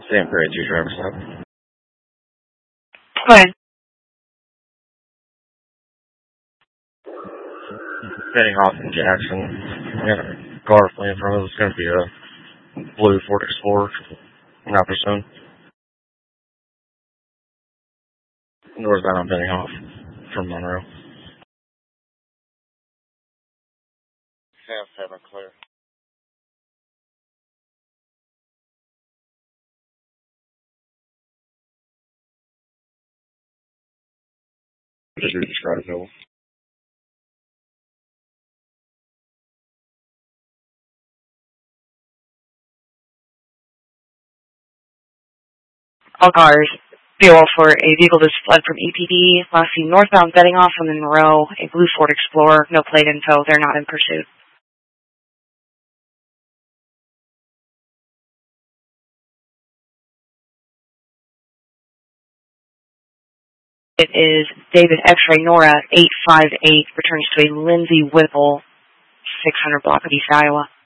Sam Perry, 2 driver stop. Go ahead. Heading off from Jackson. We got a car fleeing from us. It's going to be a blue Ford Explorer. Not for soon. Northbound on Benioff from Monroe. Have a clear. Just describe it. All cars. Fuel for a vehicle that's fled from EPD. Last seen northbound Benioff from Monroe. A blue Ford Explorer. No plate info. They're not in pursuit. It is David X-Ray Nora 858. Returns to a Lindsay Whipple 600 block of East Iowa.